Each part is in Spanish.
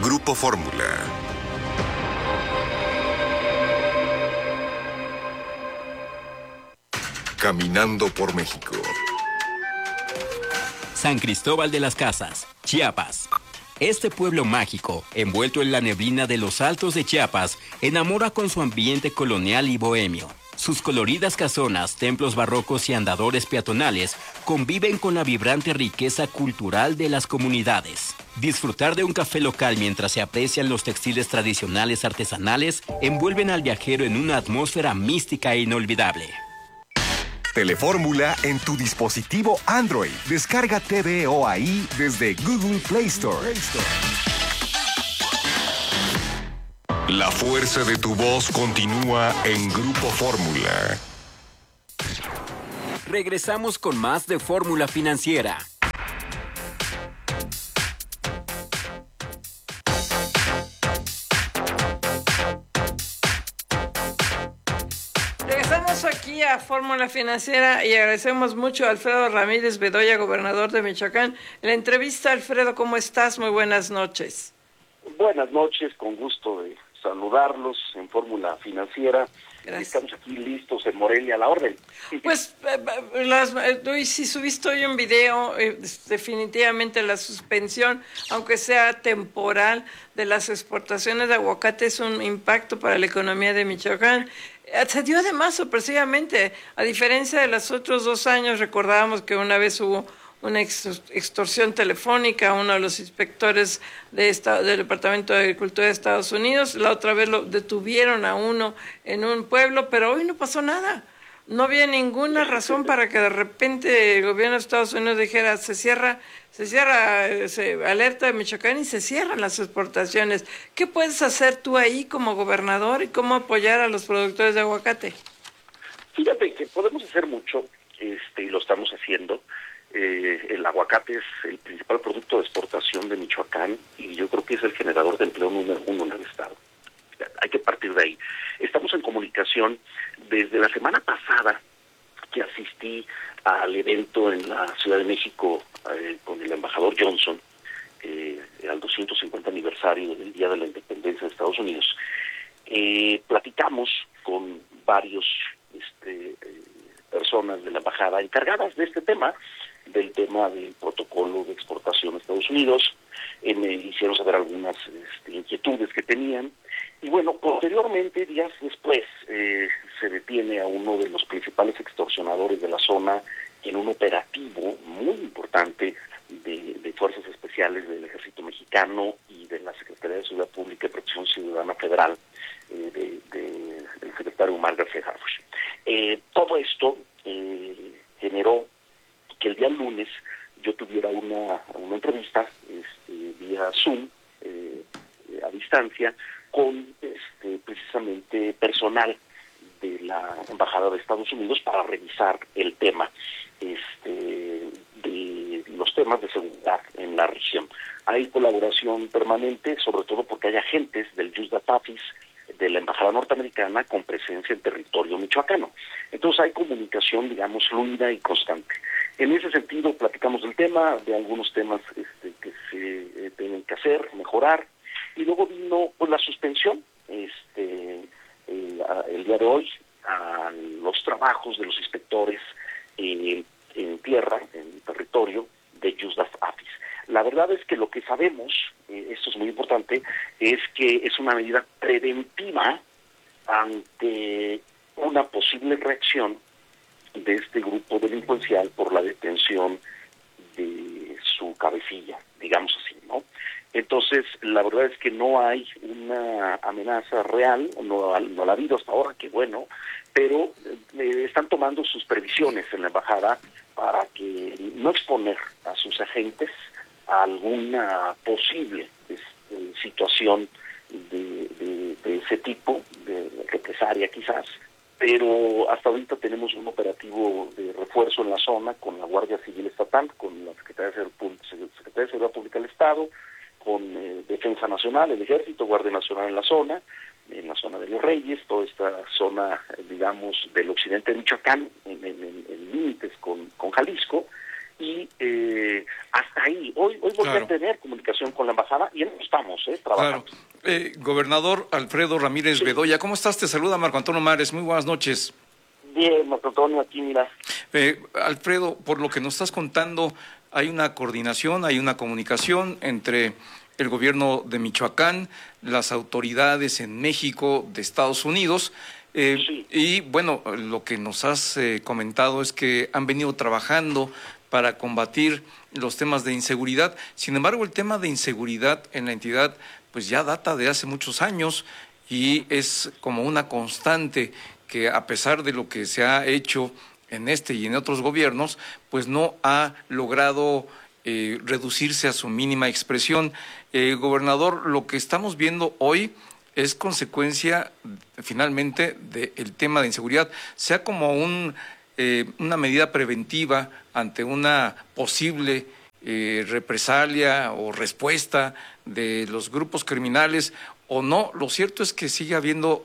Grupo Fórmula. Caminando por México. San Cristóbal de las Casas, Chiapas. Este pueblo mágico, envuelto en la neblina de los Altos de Chiapas, enamora con su ambiente colonial y bohemio. Sus coloridas casonas, templos barrocos y andadores peatonales conviven con la vibrante riqueza cultural de las comunidades. Disfrutar de un café local mientras se aprecian los textiles tradicionales artesanales envuelven al viajero en una atmósfera mística e inolvidable. Telefórmula en tu dispositivo Android. Descarga TVO ahí desde Google Play Store. La fuerza de tu voz continúa en Grupo Fórmula. Regresamos con más de Fórmula Financiera. Regresamos aquí a Fórmula Financiera y agradecemos mucho a Alfredo Ramírez Bedoya, gobernador de Michoacán. La entrevista, Alfredo, ¿cómo estás? Muy buenas noches. Buenas noches, con gusto de saludarlos en Fórmula Financiera. Gracias. Estamos aquí listos en Morelia a la orden. Pues si subiste hoy un video, definitivamente la suspensión, aunque sea temporal, de las exportaciones de aguacate es un impacto para la economía de Michoacán. Se dio además sorpresivamente, a diferencia de los otros 2 años, recordábamos que una vez hubo una extorsión telefónica a uno de los inspectores del Departamento de Agricultura de Estados Unidos. La otra vez lo detuvieron a uno en un pueblo, pero hoy no pasó nada. No había ninguna razón para que de repente el gobierno de Estados Unidos dijera se alerta de Michoacán y se cierran las exportaciones. ¿Qué puedes hacer tú ahí como gobernador y cómo apoyar a los productores de aguacate? Fíjate que podemos hacer mucho, y lo estamos haciendo. El aguacate es el principal producto de exportación de Michoacán y yo creo que es el generador de empleo número 1 en el estado. Hay que partir de ahí. Estamos en comunicación desde la semana pasada que asistí al evento en la Ciudad de México con el embajador Johnson, al 250 aniversario del Día de la Independencia de Estados Unidos. Platicamos con varios personas de la embajada encargadas de este tema, del protocolo de exportación a Estados Unidos. Me hicieron saber algunas inquietudes que tenían. Y bueno, posteriormente, días después, se detiene a uno de los principales extorsionadores de la zona en un operativo muy importante de fuerzas especiales del Ejército Mexicano y de la Secretaría de Seguridad Pública y Protección Ciudadana Federal, del secretario Omar García Harfuch. Todo esto generó que el día lunes yo tuviera una entrevista vía Zoom, a distancia, con precisamente personal de la Embajada de Estados Unidos para revisar el tema de los temas de seguridad en la región. Hay colaboración permanente, sobre todo porque hay agentes del Yusdatafis de la Embajada Norteamericana con presencia en territorio michoacano. Entonces hay comunicación, digamos, fluida y constante. En ese sentido, platicamos del tema, de algunos temas que se tienen que hacer, mejorar, y luego vino pues la suspensión el día de hoy a los trabajos de los inspectores en tierra, en territorio de Yusdatafis. La verdad es que lo que sabemos, esto es muy importante, es que es una medida preventiva ante una posible reacción de este grupo delincuencial por la detención de su cabecilla, digamos así, ¿no? Entonces, la verdad es que no hay una amenaza real, no la ha habido hasta ahora, que bueno, pero están tomando sus previsiones en la embajada para que no exponer a sus agentes a alguna posible situación de ese tipo, de represalia quizás. Pero hasta ahorita tenemos un operativo de refuerzo en la zona con la Guardia Civil Estatal, con la Secretaría de Seguridad Pública del Estado, con Defensa Nacional, el Ejército, Guardia Nacional en la zona de Los Reyes, toda esta zona, digamos, del occidente de Michoacán, en límites con Jalisco, y hasta ahí. Hoy volví a tener comunicación con la embajada y en eso estamos, trabajando. Claro. Gobernador Alfredo Ramírez Bedoya, ¿cómo estás? Te saluda Marco Antonio Mares, muy buenas noches. Bien, Marco Antonio, aquí mira. Alfredo, por lo que nos estás contando, hay una coordinación, hay una comunicación entre el gobierno de Michoacán, las autoridades en México, de Estados Unidos, y bueno, lo que nos has comentado es que han venido trabajando para combatir los temas de inseguridad. Sin embargo, el tema de inseguridad en la entidad pues ya data de hace muchos años y es como una constante que, a pesar de lo que se ha hecho en este y en otros gobiernos, pues no ha logrado reducirse a su mínima expresión. Gobernador, lo que estamos viendo hoy es consecuencia finalmente del tema de inseguridad, sea como una medida preventiva ante una posible represalia o respuesta de los grupos criminales o no. Lo cierto es que sigue habiendo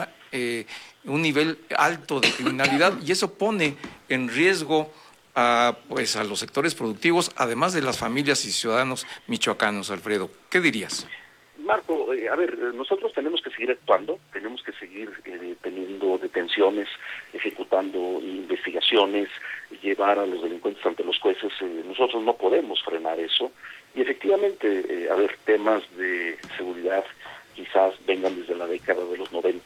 un nivel alto de criminalidad y eso pone en riesgo a los sectores productivos, además de las familias y ciudadanos michoacanos. Alfredo, ¿qué dirías? Marco, a ver, nosotros tenemos que seguir actuando, tenemos que seguir teniendo detenciones, ejecutando investigaciones, llevar a los delincuentes ante los jueces. Nosotros no podemos frenar eso. Y efectivamente, a ver, temas de seguridad quizás vengan desde la década de los 90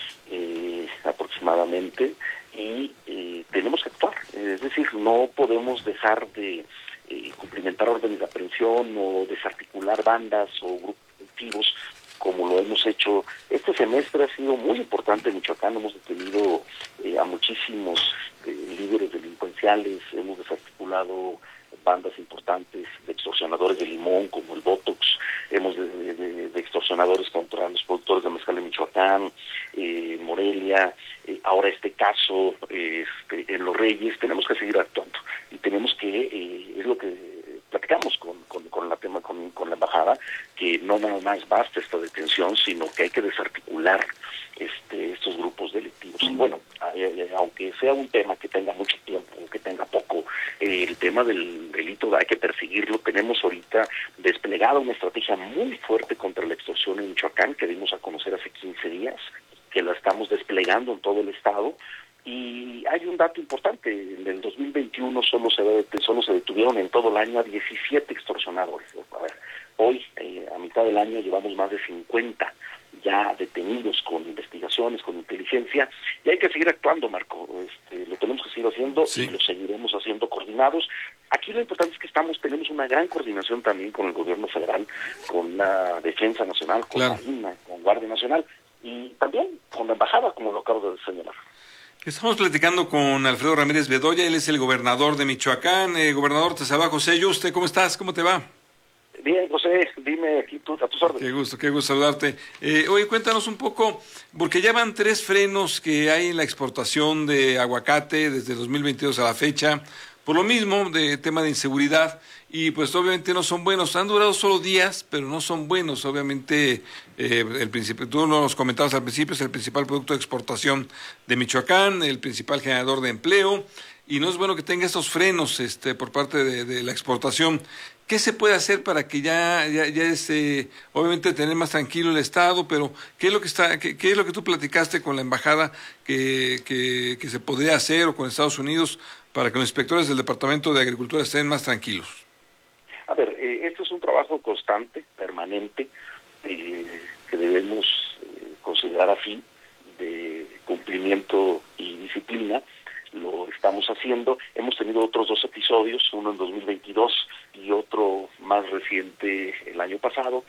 aproximadamente, y tenemos que actuar. Es decir, no podemos dejar de cumplimentar órdenes de aprehensión o desarticular bandas o grupos delictivos como lo hemos hecho. Este semestre ha sido muy importante en Michoacán, hemos detenido a muchísimos líderes delincuenciales, hemos desarticulado bandas importantes de extorsionadores de limón como el Botox, hemos de extorsionadores contra los productores de mezcal de Michoacán, Morelia, ahora este caso en Los Reyes. Tenemos que seguir actuando y tenemos que, es lo que platicamos con la embajada, que no nada más basta esta detención, sino que hay que desarticular estos grupos delictivos. Y bueno, aunque sea un tema que tenga mucho tiempo o que tenga poco, el tema del delito hay que perseguirlo. Tenemos ahorita desplegada una estrategia muy fuerte contra la extorsión en Michoacán, que dimos a conocer hace 15 días, que la estamos desplegando en todo el estado. Y hay un dato importante: en el 2021 solo se detuvieron en todo el año a 17 extorsionadores. A ver, hoy, a mitad del año, llevamos más de 50 ya detenidos con investigaciones, con inteligencia, y hay que seguir actuando, Marco. Lo tenemos que seguir haciendo, y lo seguiremos haciendo coordinados. Aquí lo importante es que tenemos una gran coordinación también con el gobierno federal, con la Defensa Nacional, con la Marina, con Guardia Nacional, y también con la embajada, como lo acabo de señalar. Estamos platicando con Alfredo Ramírez Bedoya, él es el gobernador de Michoacán. Gobernador, te saluda José Yuste, ¿cómo estás? ¿Cómo te va? Bien, José, dime aquí a tus órdenes. Qué gusto saludarte. Oye, cuéntanos un poco, porque ya van 3 frenos que hay en la exportación de aguacate desde 2022 a la fecha, por lo mismo de tema de inseguridad, y pues obviamente no son buenos. Han durado solo días, pero no son buenos. Obviamente, tú nos comentabas al principio, es el principal producto de exportación de Michoacán, el principal generador de empleo, y no es bueno que tenga estos frenos por parte de la exportación. ¿Qué se puede hacer para que ya obviamente tener más tranquilo el Estado? Pero ¿qué es lo que tú platicaste con la embajada que se podría hacer, o con Estados Unidos, para que los inspectores del Departamento de Agricultura estén más tranquilos? A ver, esto es un trabajo constante, permanente, que debemos considerar así, de cumplimiento y disciplina. Lo estamos haciendo. Hemos tenido otros 2 episodios, uno en 2022 y otro más reciente el año pasado.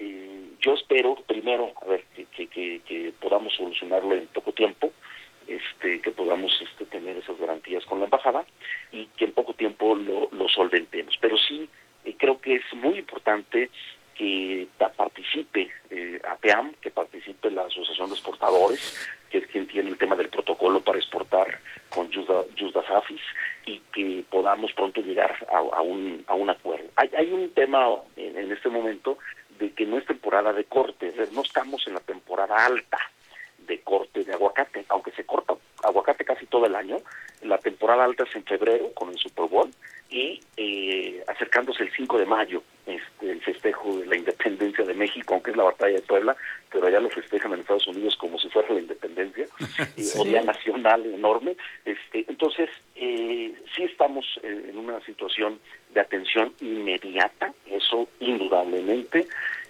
Yo espero, primero, a ver, que podamos solucionarlo en poco tiempo, que podamos tener esas garantías con la embajada y que en poco tiempo lo solventemos. Pero sí, creo que es muy importante que participe APEAM, que participe la Asociación de Exportadores, que es quien tiene el tema del protocolo para exportar con Just Afis, y que podamos pronto llegar a un acuerdo. Hay un tema en este momento de que no es temporada de corte, es decir, no estamos en la temporada alta de corte de aguacate, aunque se corta aguacate casi todo el año. La temporada alta es en febrero con el Super Bowl y acercándose el 5 de mayo, el festejo de la independencia de México, aunque es la batalla de Puebla, pero allá lo festejan en Estados Unidos como si fuera la independencia, o Día Nacional enorme. Entonces, sí estamos en una situación de atención inmediata, eso indudablemente,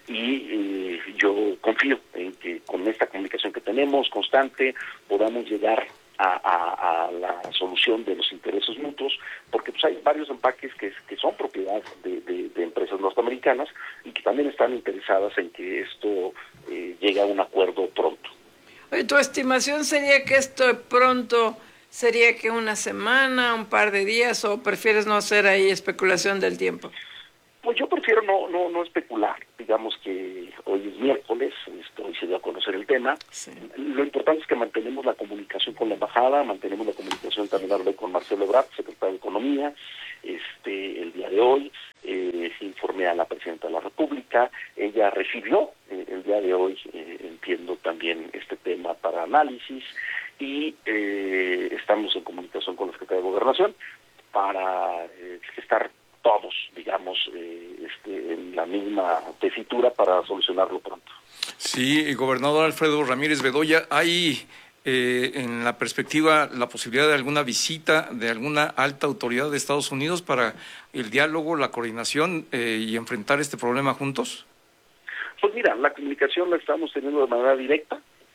y yo confío en que con esta comunicación que tenemos constante podamos llegar a la solución de los intereses mutuos, porque pues hay varios empaques que son propiedad de empresas norteamericanas y que también están interesadas en que esto llegue a un acuerdo pronto. Oye, ¿tu estimación sería que esto pronto sería que una semana, un par de días, o prefieres no hacer ahí especulación del tiempo? Pues yo prefiero no especular. Digamos que hoy es miércoles, hoy se dio a conocer el tema. Sí. Lo importante es que mantenemos la comunicación con la embajada, mantenemos la comunicación, también hablé con Marcelo Ebrard, secretario de Economía, el día de hoy, informé a la presidenta de la República, ella recibió el día de hoy, entiendo también este tema para análisis, y estamos en comunicación con la Secretaría de Gobernación para estar todos, digamos, en la misma tesitura para solucionarlo pronto. Sí, gobernador Alfredo Ramírez Bedoya, ¿hay en la perspectiva la posibilidad de alguna visita de alguna alta autoridad de Estados Unidos para el diálogo, la coordinación y enfrentar este problema juntos? Pues mira, la comunicación la estamos teniendo de manera directa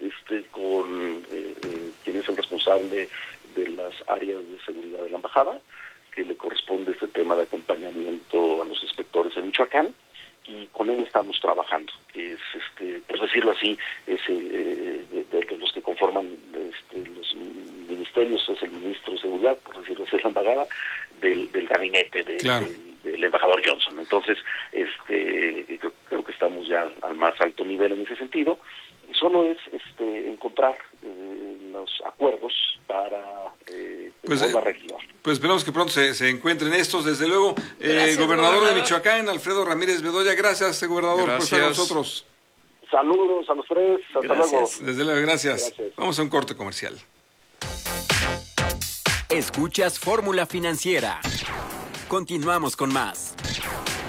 con quien es el responsable de las áreas de seguridad de la embajada, que le corresponde este tema de acompañamiento a los inspectores en Michoacán, y con él estamos trabajando. Es, por decirlo así, es de los que conforman los ministerios, es el ministro de Seguridad, por decirlo así, es la embajada del gabinete del embajador Johnson. Entonces, creo que estamos ya al más alto nivel en ese sentido. Solo es encontrar los acuerdos para la región. Pues esperamos que pronto se encuentren estos, desde luego. Gracias, Gobernador de Michoacán, Alfredo Ramírez Bedoya, gracias, gobernador, por estar con nosotros. Saludos a los tres, hasta luego. Desde luego, gracias. Vamos a un corte comercial. Escuchas Fórmula Financiera. Continuamos con más.